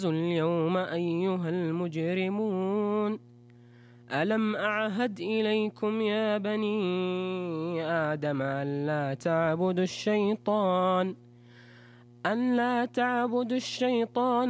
اليوم أيها المجرمون ألم أعهد إليكم يا بني آدم ألا تعبدوا الشيطان